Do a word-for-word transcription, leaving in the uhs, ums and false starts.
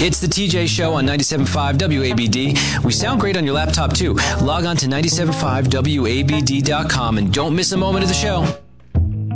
It's the T J Show on ninety-seven point five W A B D. We sound great on your laptop, too. Log on to nine seven five W A B D dot com and don't miss a moment of the show.